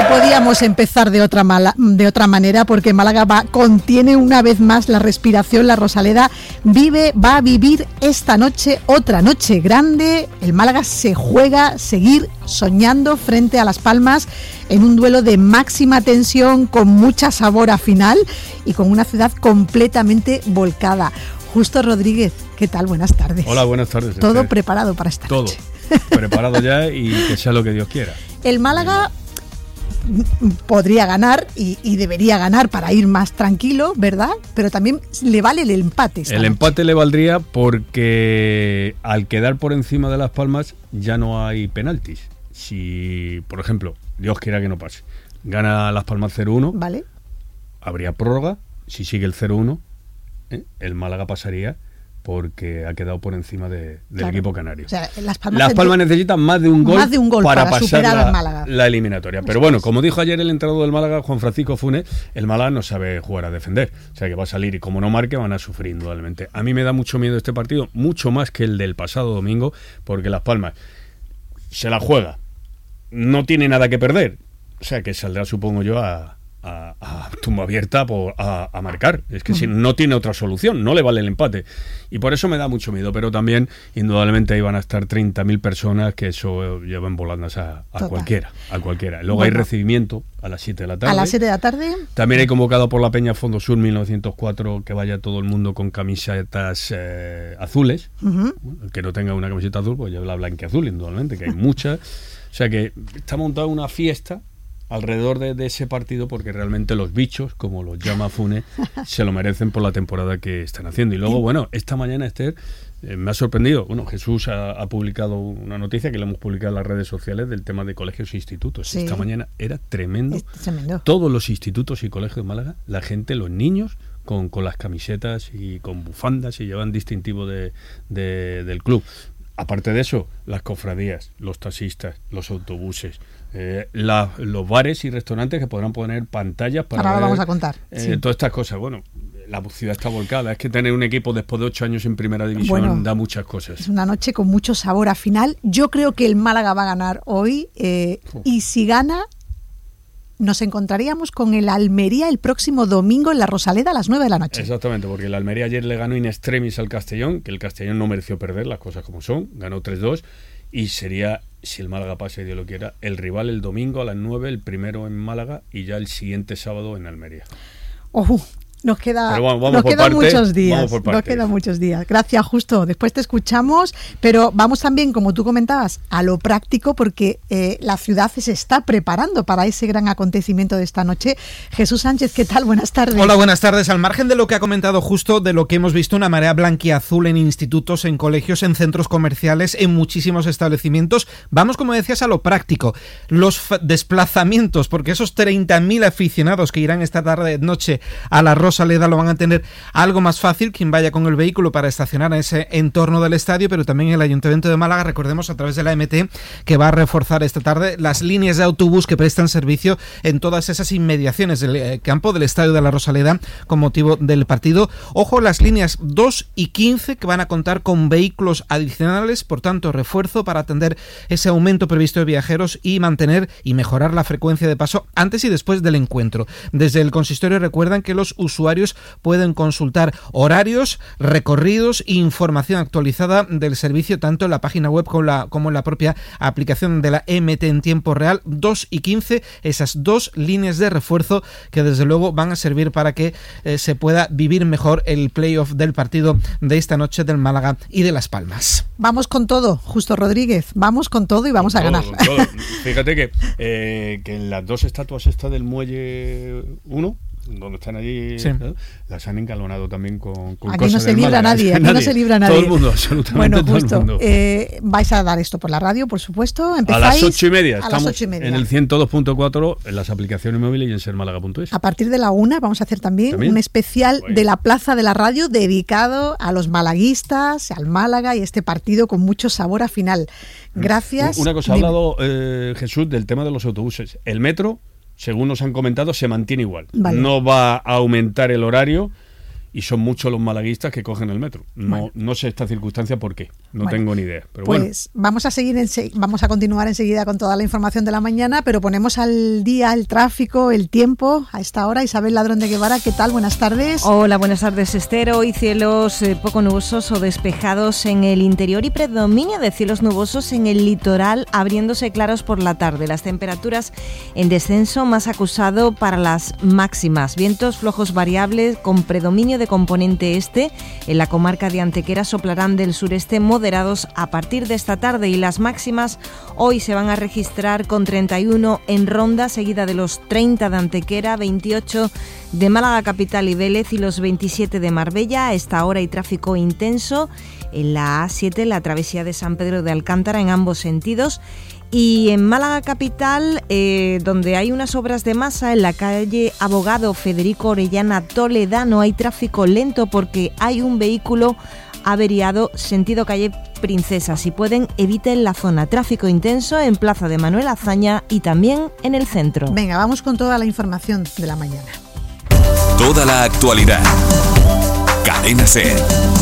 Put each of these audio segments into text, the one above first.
No podíamos empezar de otra manera, porque Málaga contiene una vez más la respiración. La Rosaleda va a vivir esta noche otra noche grande. El Málaga se juega seguir soñando frente a Las Palmas en un duelo de máxima tensión, con mucha sabor a final y con una ciudad completamente volcada. Justo Rodríguez, ¿qué tal? Buenas tardes. Hola, buenas tardes. Todo preparado para esta noche. Todo preparado ya, y que sea lo que Dios quiera. El Málaga podría ganar y debería ganar para ir más tranquilo, ¿verdad? Pero también le vale el empate. El empate le valdría porque al quedar por encima de Las Palmas ya no hay penaltis. Si, por ejemplo, Dios quiera que no pase, gana Las Palmas 0-1, ¿vale? Habría prórroga. Si sigue el 0-1, el Málaga pasaría, porque ha quedado por encima del equipo canario. O sea, Las Palmas necesitan más de un gol para pasar la eliminatoria. Pero bueno, como dijo ayer el entrenador del Málaga, Juan Francisco Funes, el Málaga no sabe jugar a defender. O sea, que va a salir y como no marque van a sufrir indudablemente. A mí me da mucho miedo este partido, mucho más que el del pasado domingo, porque Las Palmas se la juega, no tiene nada que perder. O sea, que saldrá, supongo yo, a tumba abierta a marcar. Es que si no tiene otra solución, no le vale el empate. Y por eso me da mucho miedo. Pero también, indudablemente, ahí van a estar 30.000 personas, que eso llevan volando a cualquiera. Luego hay recibimiento a las 7 de la tarde. A las 7 de la tarde. También hay convocado por la Peña Fondo Sur 1904 que vaya todo el mundo con camisetas azules. El que no tenga una camiseta azul, pues lleva la blanquiazul, indudablemente, que hay muchas. O sea que está montada una fiesta alrededor de ese partido, porque realmente los bichos, como los llama Funes, se lo merecen por la temporada que están haciendo. Y luego, bueno, esta mañana, Esther, me ha sorprendido. Bueno, Jesús ha publicado una noticia que le hemos publicado en las redes sociales del tema de colegios e institutos. Sí. Esta mañana era tremendo. Todos los institutos y colegios de Málaga, la gente, los niños, con las camisetas y con bufandas, y llevan distintivo del club. Aparte de eso, las cofradías, los taxistas, los autobuses, los bares y restaurantes que podrán poner pantallas para ahora ver, lo vamos a contar. Todas estas cosas. Bueno, la ciudad está volcada. Es que tener un equipo después de 8 años en primera división da muchas cosas. Es una noche con mucho sabor a final. Yo creo que el Málaga va a ganar hoy, y si gana, nos encontraríamos con el Almería el próximo domingo en la Rosaleda a las 9 de la noche. Exactamente, porque el Almería ayer le ganó in extremis al Castellón, que el Castellón no mereció perder, las cosas como son, ganó 3-2, y sería, si el Málaga pasa y Dios lo quiera, el rival el domingo a las 9, el primero en Málaga, y ya el siguiente sábado en Almería. Nos quedan muchos días. Nos quedan muchos días. Gracias, Justo. Después te escuchamos, pero vamos también, como tú comentabas, a lo práctico, porque la ciudad se está preparando para ese gran acontecimiento de esta noche. Jesús Sánchez, ¿qué tal? Buenas tardes. Hola, buenas tardes. Al margen de lo que ha comentado Justo, de lo que hemos visto, una marea blanquiazul en institutos, en colegios, en centros comerciales, en muchísimos establecimientos, vamos, como decías, a lo práctico. Los desplazamientos, porque esos 30.000 aficionados que irán esta noche a la Rosaleda lo van a tener algo más fácil quien vaya con el vehículo para estacionar en ese entorno del estadio, pero también el Ayuntamiento de Málaga, recordemos, a través de la MT, que va a reforzar esta tarde las líneas de autobús que prestan servicio en todas esas inmediaciones del campo del estadio de la Rosaleda con motivo del partido. Ojo, las líneas 2 y 15 que van a contar con vehículos adicionales, por tanto refuerzo para atender ese aumento previsto de viajeros y mantener y mejorar la frecuencia de paso antes y después del encuentro. Desde el consistorio recuerdan que los usuarios pueden consultar horarios, recorridos e información actualizada del servicio tanto en la página web como en la propia aplicación de la MT en tiempo real. 2 y 15, esas dos líneas de refuerzo que desde luego van a servir para que se pueda vivir mejor el playoff del partido de esta noche del Málaga y de Las Palmas. Vamos con todo, Justo Rodríguez, vamos con todo y vamos a ganar. Fíjate que en las dos estatuas estas del Muelle 1, donde están allí, sí, las han encalonado también con aquí cosas no se libra nadie, aquí no se libra nadie. Todo el mundo, absolutamente bueno, Justo, todo el mundo. Vais a dar esto por la radio, por supuesto. A las 8:30. Estamos las 8:30. En el 102.4, en las aplicaciones móviles y en sermálaga.es. A partir de la 1 vamos a hacer también un especial de la Plaza de la Radio dedicado a los malaguistas, al Málaga y este partido con mucho sabor a final. Gracias. Una cosa, ha hablado Jesús del tema de los autobuses. El metro, según nos han comentado, se mantiene igual. Vale. No va a aumentar el horario y son muchos los malaguistas que cogen el metro. No sé esta circunstancia por qué, no tengo ni idea. Pero pues vamos a continuar enseguida con toda la información de la mañana, pero ponemos al día el tráfico, el tiempo a esta hora. Isabel Ladrón de Guevara, ¿qué tal? Buenas tardes. Hola, buenas tardes, Esther. Hoy cielos poco nubosos o despejados en el interior y predominio de cielos nubosos en el litoral, abriéndose claros por la tarde. Las temperaturas en descenso, más acusado para las máximas. Vientos flojos variables con predominio de componente este. En la comarca de Antequera soplarán del sureste moderados a partir de esta tarde, y las máximas hoy se van a registrar con 31 en Ronda, seguida de los 30 de Antequera, 28 de Málaga capital y Vélez y los 27 de Marbella. A esta hora hay tráfico intenso en la A7, la travesía de San Pedro de Alcántara en ambos sentidos. Y en Málaga capital, donde hay unas obras de masa, en la calle Abogado Federico Orellana Toledano hay tráfico lento porque hay un vehículo averiado sentido calle Princesa. Si pueden, eviten la zona. Tráfico intenso en Plaza de Manuel Azaña y también en el centro. Venga, vamos con toda la información de la mañana. Toda la actualidad. Cadena SER.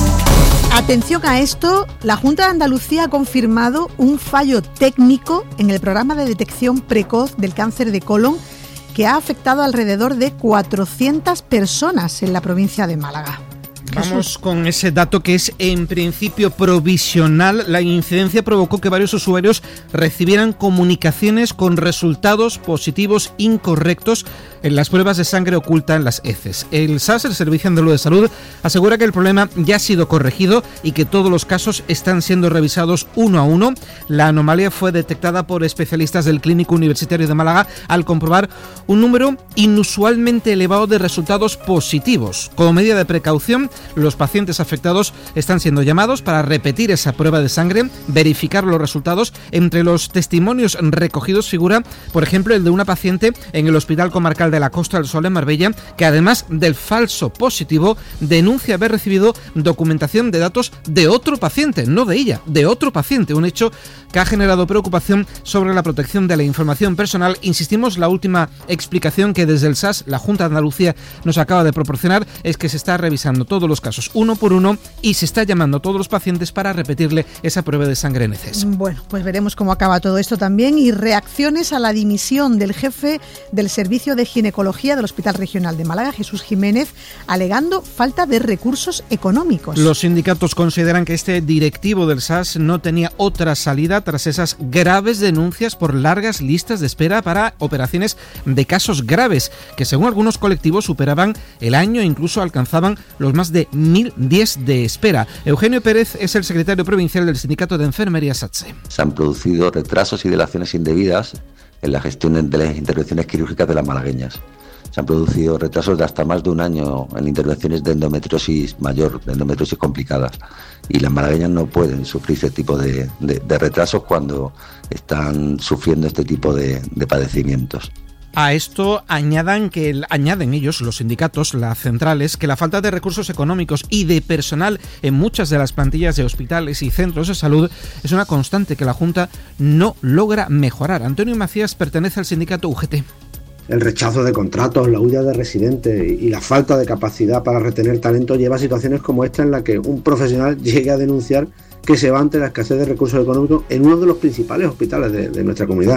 Atención a esto, la Junta de Andalucía ha confirmado un fallo técnico en el programa de detección precoz del cáncer de colon que ha afectado alrededor de 400 personas en la provincia de Málaga. Vamos con ese dato que es en principio provisional. La incidencia provocó que varios usuarios recibieran comunicaciones con resultados positivos incorrectos en las pruebas de sangre oculta en las heces. El SAS, el Servicio Andaluz de Salud, asegura que el problema ya ha sido corregido y que todos los casos están siendo revisados uno a uno. La anomalía fue detectada por especialistas del Clínico Universitario de Málaga al comprobar un número inusualmente elevado de resultados positivos. Como medida de precaución, los pacientes afectados están siendo llamados para repetir esa prueba de sangre, verificar los resultados. Entre los testimonios recogidos figura, por ejemplo, el de una paciente en el Hospital Comarcal de la Costa del Sol en Marbella, que además del falso positivo, denuncia haber recibido documentación de datos de otro paciente, no de ella, de otro paciente, un hecho que ha generado preocupación sobre la protección de la información personal. Insistimos, la última explicación que desde el SAS, la Junta de Andalucía, nos acaba de proporcionar es que se está revisando todos los casos uno por uno y se está llamando a todos los pacientes para repetirle esa prueba de sangre en heces. Bueno, pues veremos cómo acaba todo esto también. Y reacciones a la dimisión del jefe del Servicio de Ginecología del Hospital Regional de Málaga, Jesús Jiménez, alegando falta de recursos económicos. Los sindicatos consideran que este directivo del SAS no tenía otra salida tras esas graves denuncias por largas listas de espera para operaciones de casos graves, que según algunos colectivos superaban el año e incluso alcanzaban los más de 1.000 días de espera. Eugenio Pérez es el secretario provincial del Sindicato de Enfermería SATSE. Se han producido retrasos y dilaciones indebidas en la gestión de las intervenciones quirúrgicas de las malagueñas. Se han producido retrasos de hasta más de un año en intervenciones de endometriosis mayor, de endometriosis complicadas. Y las malagueñas no pueden sufrir ese tipo de retrasos cuando están sufriendo este tipo de padecimientos. A esto añaden ellos, los sindicatos, las centrales, que la falta de recursos económicos y de personal en muchas de las plantillas de hospitales y centros de salud es una constante que la Junta no logra mejorar. Antonio Macías pertenece al sindicato UGT. El rechazo de contratos, la huida de residentes y la falta de capacidad para retener talento lleva a situaciones como esta en la que un profesional llegue a denunciar que se va ante la escasez de recursos económicos en uno de los principales hospitales de nuestra comunidad.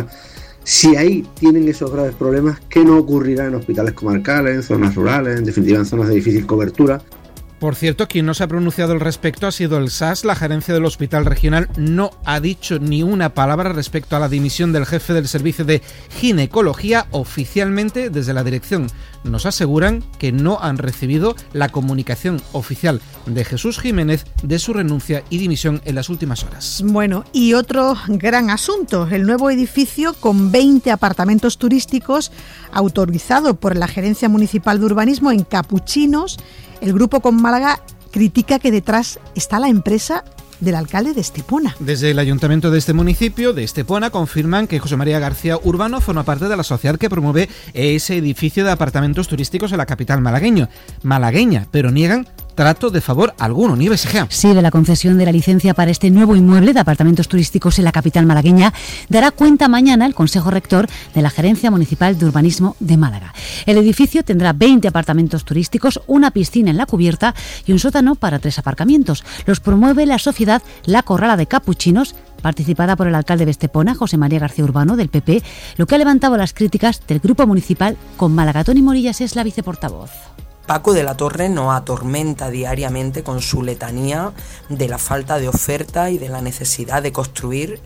Si ahí tienen esos graves problemas, ¿qué no ocurrirá en hospitales comarcales, en zonas rurales, en definitiva en zonas de difícil cobertura? Por cierto, quien no se ha pronunciado al respecto ha sido el SAS. La gerencia del Hospital Regional no ha dicho ni una palabra respecto a la dimisión del jefe del servicio de ginecología. Oficialmente, desde la dirección, nos aseguran que no han recibido la comunicación oficial de Jesús Jiménez de su renuncia y dimisión en las últimas horas. Bueno, y otro gran asunto, el nuevo edificio con 20 apartamentos turísticos autorizado por la Gerencia Municipal de Urbanismo en Capuchinos. El Grupo Con Málaga critica que detrás está la empresa del alcalde de Estepona. Desde el ayuntamiento de este municipio, de Estepona, confirman que José María García Urbano forma parte de la sociedad que promueve ese edificio de apartamentos turísticos en la capital malagueña, pero niegan trato de favor alguno. Nieves Egea. Sí, de la concesión de la licencia para este nuevo inmueble de apartamentos turísticos en la capital malagueña dará cuenta mañana el Consejo Rector de la Gerencia Municipal de Urbanismo de Málaga. El edificio tendrá 20 apartamentos turísticos, una piscina en la cubierta y un sótano para 3 aparcamientos. Los promueve la sociedad La Corrala de Capuchinos, participada por el alcalde de Estepona, José María García Urbano, del PP, lo que ha levantado las críticas del grupo municipal con Málaga. Toni Morillas es la viceportavoz. Paco de la Torre nos atormenta diariamente con su letanía de la falta de oferta y de la necesidad de construir.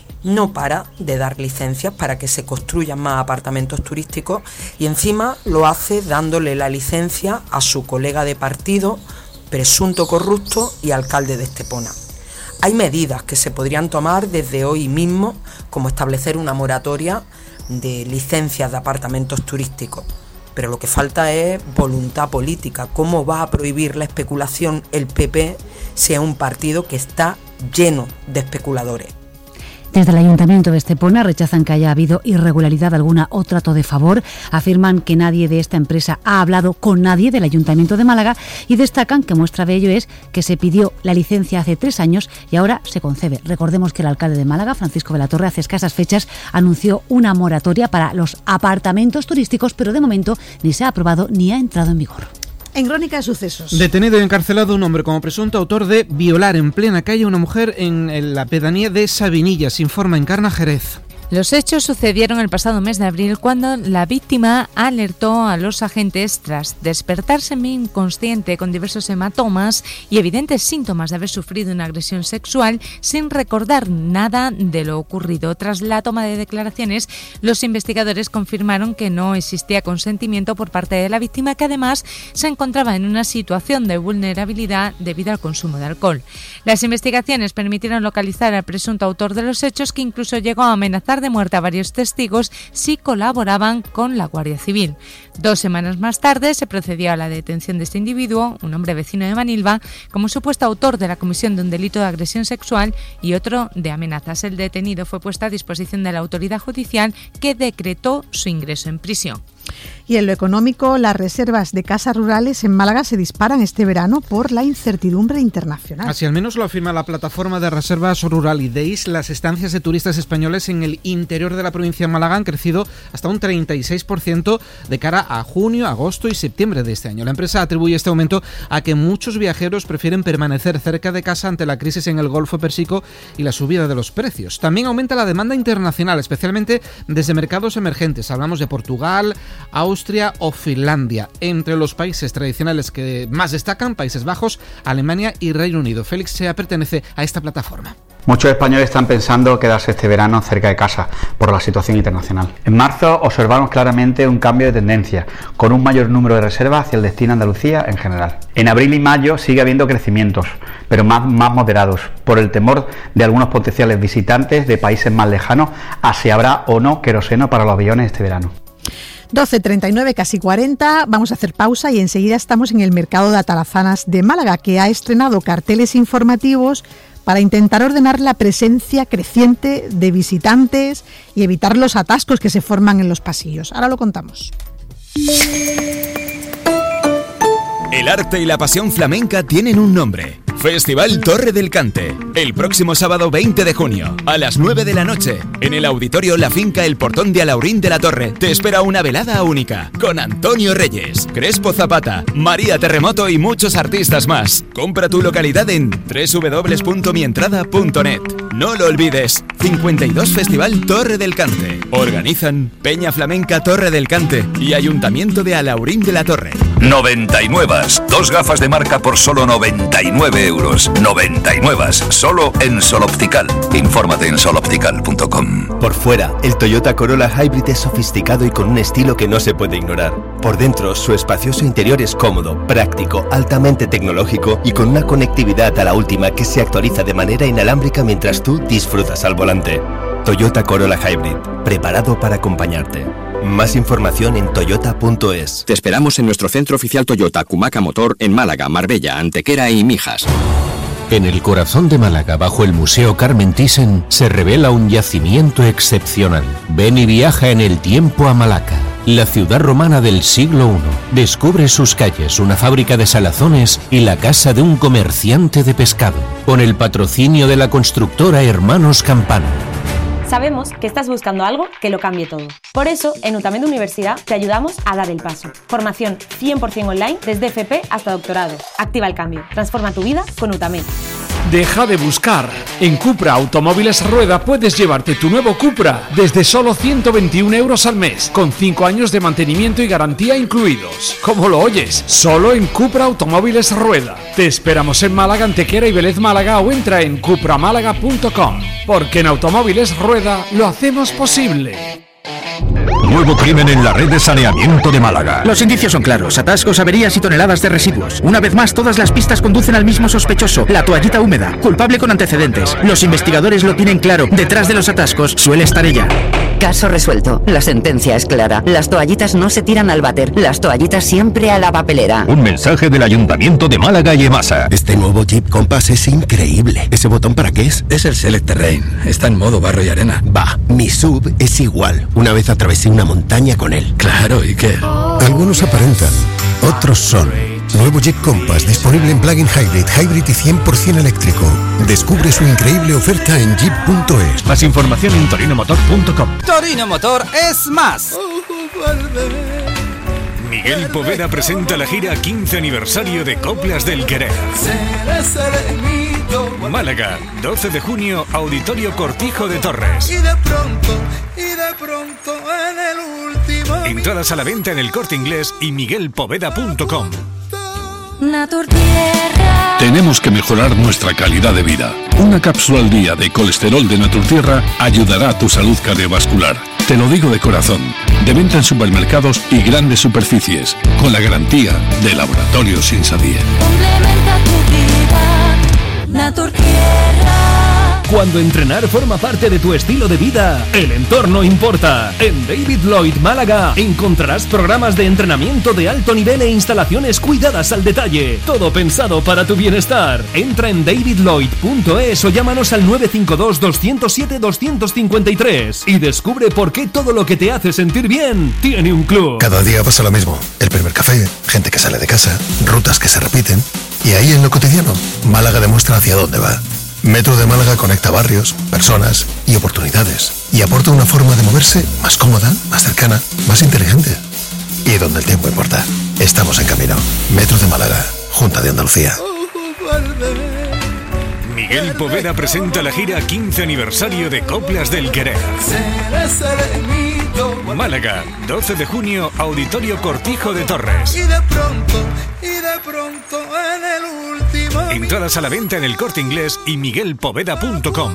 No para de dar licencias para que se construyan más apartamentos turísticos y encima lo hace dándole la licencia a su colega de partido, presunto corrupto y alcalde de Estepona. Hay medidas que se podrían tomar desde hoy mismo, como establecer una moratoria de licencias de apartamentos turísticos. Pero lo que falta es voluntad política. ¿Cómo va a prohibir la especulación el PP si es un partido que está lleno de especuladores? Desde el Ayuntamiento de Estepona rechazan que haya habido irregularidad alguna o trato de favor. Afirman que nadie de esta empresa ha hablado con nadie del Ayuntamiento de Málaga y destacan que muestra de ello es que se pidió la licencia hace 3 años y ahora se concede. Recordemos que el alcalde de Málaga, Francisco de la Torre, hace escasas fechas anunció una moratoria para los apartamentos turísticos, pero de momento ni se ha aprobado ni ha entrado en vigor. En crónica de sucesos. Detenido y encarcelado un hombre como presunto autor de violar en plena calle a una mujer en la pedanía de Sabinillas, informa Encarna Jerez. Los hechos sucedieron el pasado mes de abril cuando la víctima alertó a los agentes tras despertarse inconsciente con diversos hematomas y evidentes síntomas de haber sufrido una agresión sexual sin recordar nada de lo ocurrido. Tras la toma de declaraciones, los investigadores confirmaron que no existía consentimiento por parte de la víctima, que además se encontraba en una situación de vulnerabilidad debido al consumo de alcohol. Las investigaciones permitieron localizar al presunto autor de los hechos, que incluso llegó a amenazar de muerte a varios testigos si colaboraban con la Guardia Civil. 2 semanas más tarde se procedió a la detención de este individuo, un hombre vecino de Manilva, como supuesto autor de la comisión de un delito de agresión sexual y otro de amenazas. El detenido fue puesto a disposición de la autoridad judicial, que decretó su ingreso en prisión. Y en lo económico, las reservas de casas rurales en Málaga se disparan este verano por la incertidumbre internacional. Así al menos lo afirma la plataforma de reservas Rural Days. Las estancias de turistas españoles en el interior de la provincia de Málaga han crecido hasta un 36% de cara a junio, agosto y septiembre de este año. La empresa atribuye este aumento a que muchos viajeros prefieren permanecer cerca de casa ante la crisis en el Golfo Pérsico y la subida de los precios. También aumenta la demanda internacional, especialmente desde mercados emergentes. Hablamos de Portugal, Austria o Finlandia. Entre los países tradicionales que más destacan, Países Bajos, Alemania y Reino Unido. Félix Sea pertenece a esta plataforma. Muchos españoles están pensando quedarse este verano cerca de casa por la situación internacional. En marzo observamos claramente un cambio de tendencia, con un mayor número de reservas hacia el destino Andalucía en general. En abril y mayo sigue habiendo crecimientos, pero más moderados, por el temor de algunos potenciales visitantes de países más lejanos a si habrá o no queroseno para los aviones este verano. 12:39, casi 40, vamos a hacer pausa y enseguida estamos en el mercado de Atalazanas de Málaga, que ha estrenado carteles informativos para intentar ordenar la presencia creciente de visitantes y evitar los atascos que se forman en los pasillos. Ahora lo contamos. El arte y la pasión flamenca tienen un nombre: Festival Torre del Cante. El próximo sábado 20 de junio, a las 9 de la noche, en el auditorio La Finca El Portón de Alaurín de la Torre, te espera una velada única, con Antonio Reyes, Crespo Zapata, María Terremoto y muchos artistas más. Compra tu localidad en www.mientrada.net. No lo olvides, 52 Festival Torre del Cante. Organizan Peña Flamenca Torre del Cante y Ayuntamiento de Alaurín de la Torre. 99. 2 gafas de marca por solo 99 euros. 99. Solo en Sol Optical. Infórmate en soloptical.com. Por fuera, el Toyota Corolla Hybrid es sofisticado y con un estilo que no se puede ignorar. Por dentro, su espacioso interior es cómodo, práctico, altamente tecnológico y con una conectividad a la última que se actualiza de manera inalámbrica mientras tú disfrutas al volante. Toyota Corolla Hybrid, preparado para acompañarte. Más información en toyota.es. Te esperamos en nuestro centro oficial Toyota Cumaca Motor en Málaga, Marbella, Antequera y Mijas. En el corazón de Málaga, bajo el Museo Carmen Thyssen, se revela un yacimiento excepcional. Ven y viaja en el tiempo a Malaca. la ciudad romana del siglo I. Descubre sus calles, una fábrica de salazones y la casa de un comerciante de pescado, con el patrocinio de la constructora Hermanos Campano. Sabemos que estás buscando algo que lo cambie todo. Por eso, en Utamente Universidad te ayudamos a dar el paso. Formación 100% online desde FP hasta doctorado. Activa el cambio. Transforma tu vida con Utamente. Deja de buscar. En Cupra Automóviles Rueda puedes llevarte tu nuevo Cupra desde solo 121 euros al mes, con 5 años de mantenimiento y garantía incluidos. ¿Cómo lo oyes? Solo en Cupra Automóviles Rueda. Te esperamos en Málaga, Antequera y Vélez Málaga, o entra en cupramálaga.com, porque en Automóviles Rueda lo hacemos posible. Nuevo crimen en la red de saneamiento de Málaga. Los indicios son claros: atascos, averías y toneladas de residuos. Una vez más, todas las pistas conducen al mismo sospechoso, la toallita húmeda, culpable con antecedentes. Los investigadores lo tienen claro: detrás de los atascos suele estar ella. Caso resuelto. La sentencia es clara. Las toallitas no se tiran al váter. Las toallitas siempre a la papelera. Un mensaje del Ayuntamiento de Málaga y EMASA. Este nuevo Jeep Compass es increíble. ¿Ese botón para qué es? Es el Select Terrain. Está en modo barro y arena. Va, mi SUV es igual. Una vez atravesé una montaña con él. Claro, ¿y qué? Algunos aparentan, otros son. Nuevo Jeep Compass, disponible en plug-in hybrid y 100% eléctrico. Descubre su increíble oferta en jeep.es. Más información en torinomotor.com. Torino Motor es más. Miguel Poveda presenta la gira 15 aniversario de Coplas del Querer. Málaga, 12 de junio, Auditorio Cortijo de Torres. Y de pronto en el último. Entradas a la venta en El Corte Inglés y miguelpoveda.com. Naturtierra. Tenemos que mejorar nuestra calidad de vida. Una cápsula al día de colesterol de Naturtierra ayudará a tu salud cardiovascular. Te lo digo de corazón. De venta en supermercados y grandes superficies, con la garantía de Laboratorios Insabier. Complementa tu vida. Naturtierra. Cuando entrenar forma parte de tu estilo de vida, el entorno importa. En David Lloyd Málaga encontrarás programas de entrenamiento de alto nivel e instalaciones cuidadas al detalle. Todo pensado para tu bienestar. Entra en davidlloyd.es o llámanos al 952-207-253 y descubre por qué todo lo que te hace sentir bien tiene un club. Cada día pasa lo mismo. El primer café, gente que sale de casa, rutas que se repiten. Y ahí en lo cotidiano, Málaga demuestra hacia dónde va. Metro de Málaga conecta barrios, personas y oportunidades y aporta una forma de moverse más cómoda, más cercana, más inteligente. Y donde el tiempo importa. Estamos en camino. Metro de Málaga, Junta de Andalucía. Miguel Poveda presenta la gira 15 aniversario de Coplas del Querer. Málaga, 12 de junio, Auditorio Cortijo de Torres. Y de pronto en el último. Entradas a la venta en El Corte Inglés y miguelpoveda.com.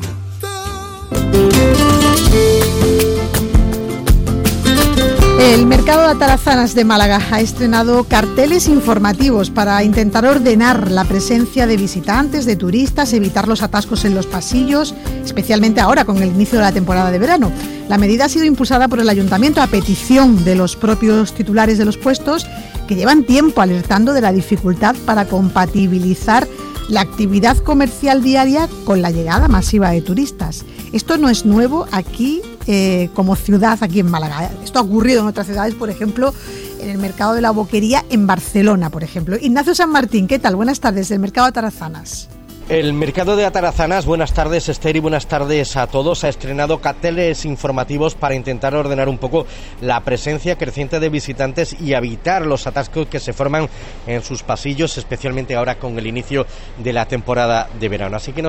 El mercado de Atarazanas de Málaga ha estrenado carteles informativos para intentar ordenar la presencia de visitantes, de turistas, evitar los atascos en los pasillos, especialmente ahora con el inicio de la temporada de verano. La medida ha sido impulsada por el Ayuntamiento a petición de los propios titulares de los puestos, que llevan tiempo alertando de la dificultad para compatibilizar la actividad comercial diaria con la llegada masiva de turistas. Esto no es nuevo aquí como ciudad, aquí en Málaga. Esto ha ocurrido en otras ciudades, por ejemplo, en el mercado de la Boquería en Barcelona, por ejemplo. Ignacio San Martín, ¿qué tal? Buenas tardes, del mercado de Atarazanas. El mercado de Atarazanas, buenas tardes Esther y buenas tardes a todos, ha estrenado carteles informativos para intentar ordenar un poco la presencia creciente de visitantes y evitar los atascos que se forman en sus pasillos, especialmente ahora con el inicio de la temporada de verano. Así que